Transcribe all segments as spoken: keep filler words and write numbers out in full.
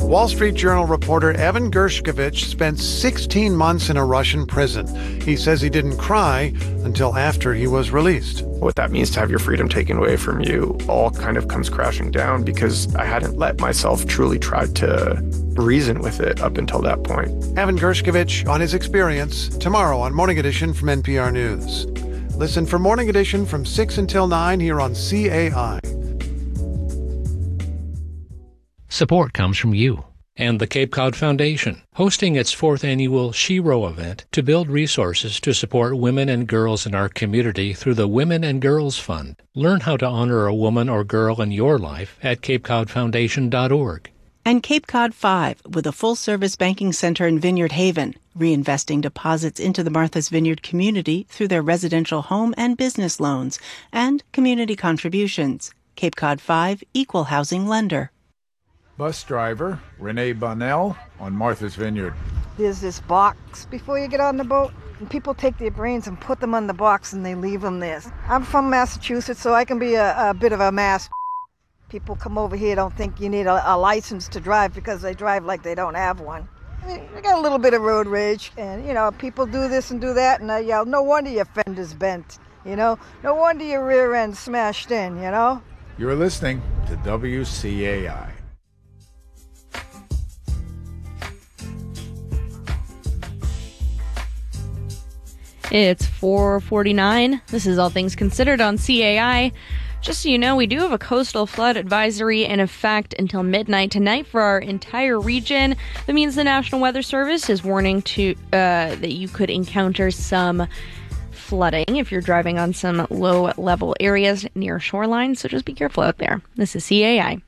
Wall Street Journal reporter Evan Gershkovich spent sixteen months in a Russian prison. He says he didn't cry until after he was released. What that means to have your freedom taken away from you all kind of comes crashing down because I hadn't let myself truly try to reason with it up until that point. Evan Gershkovich on his experience tomorrow on Morning Edition from N P R News. Listen for Morning Edition from six until nine here on C A I. Support comes from you and the Cape Cod Foundation, hosting its fourth annual Shero event to build resources to support women and girls in our community through the Women and Girls Fund. Learn how to honor a woman or girl in your life at cape cod foundation dot org. And Cape Cod five, with a full-service banking center in Vineyard Haven, reinvesting deposits into the Martha's Vineyard community through their residential home and business loans and community contributions. Cape Cod five, Equal Housing Lender. Bus driver Renee Bonnell on Martha's Vineyard. There's this box before you get on the boat, and people take their brains and put them on the box and they leave them there. I'm from Massachusetts, so I can be a, a bit of a mass. People come over here, don't think you need a, a license to drive because they drive like they don't have one. I mean, I got a little bit of road rage, and you know, people do this and do that, and I yell, no wonder your fender's bent, you know? No wonder your rear end's smashed in, you know? You're listening to W C A I. It's four forty-nine. This is All Things Considered on C A I. Just so you know, we do have a coastal flood advisory in effect until midnight tonight for our entire region. That means the National Weather Service is warning to uh, that you could encounter some flooding if you're driving on some low-level areas near shoreline, so just be careful out there. This is C A I.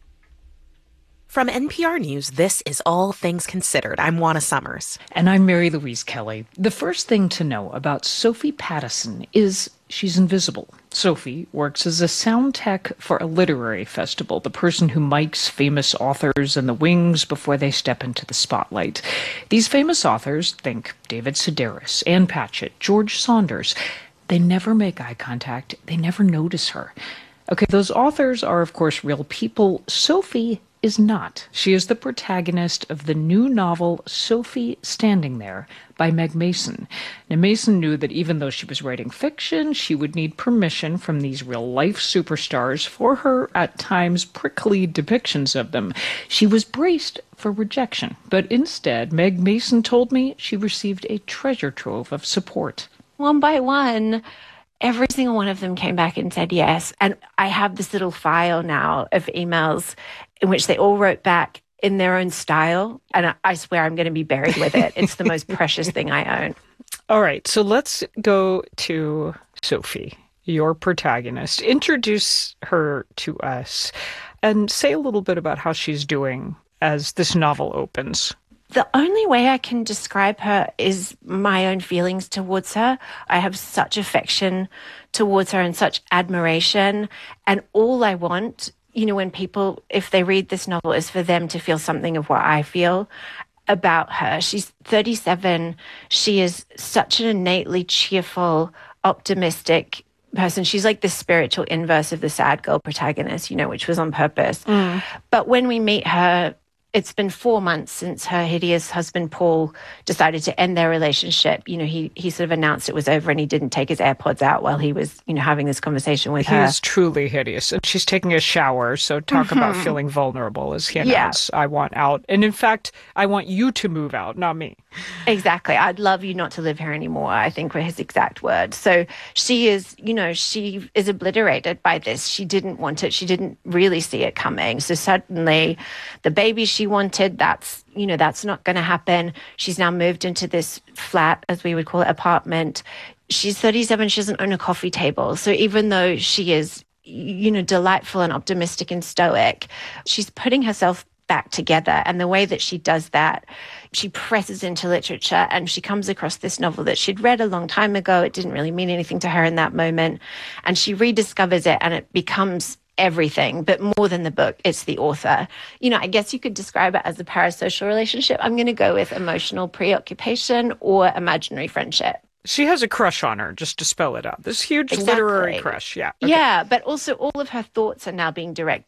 From N P R News, this is All Things Considered. I'm Juana Summers. And I'm Mary Louise Kelly. The first thing to know about Sophie Pattison is she's invisible. Sophie works as a sound tech for a literary festival, the person who mics famous authors in the wings before they step into the spotlight. These famous authors, think David Sedaris, Ann Patchett, George Saunders, they never make eye contact. They never notice her. Okay, those authors are, of course, real people. Sophie is not. She is the protagonist of the new novel Sophie Standing There by Meg Mason. Now, Mason knew that even though she was writing fiction, she would need permission from these real-life superstars for her, at times, prickly depictions of them. She was braced for rejection, but instead, Meg Mason told me she received a treasure trove of support. One by one, every single one of them came back and said yes. And I have this little file now of emails in which they all wrote back in their own style. And I, I swear I'm going to be buried with it. It's the most precious thing I own. All right. So let's go to Sophie, your protagonist. Introduce her to us and say a little bit about how she's doing as this novel opens. The only way I can describe her is my own feelings towards her. I have such affection towards her and such admiration. And all I want, you know, when people, if they read this novel, is for them to feel something of what I feel about her. She's thirty-seven. She is such an innately cheerful, optimistic person. She's like the spiritual inverse of the sad girl protagonist, you know, which was on purpose. Mm. But when we meet her, it's been four months since her hideous husband, Paul, decided to end their relationship. You know, he he sort of announced it was over and he didn't take his AirPods out while he was, you know, having this conversation with he her. He is truly hideous. And she's taking a shower, so talk mm-hmm. about feeling vulnerable as he announced, yeah. I want out. And in fact, I want you to move out, not me. Exactly. I'd love you not to live here anymore, I think were his exact words. So she is, you know, she is obliterated by this. She didn't want it. She didn't really see it coming. So suddenly the baby she wanted, that's, you know, that's not going to happen. She's now moved into this flat, as we would call it, apartment. She's thirty-seven. She doesn't own a coffee table. So even though she is, you know, delightful and optimistic and stoic, she's putting herself back together. And the way that she does that, she presses into literature and she comes across this novel that she'd read a long time ago. It didn't really mean anything to her in that moment. And she rediscovers it and it becomes everything, but more than the book, it's the author. You know, I guess you could describe it as a parasocial relationship. I'm going to go with emotional preoccupation or imaginary friendship. She has a crush on her, just to spell it out. This huge exactly. literary crush, yeah. Okay. Yeah, but also all of her thoughts are now being directed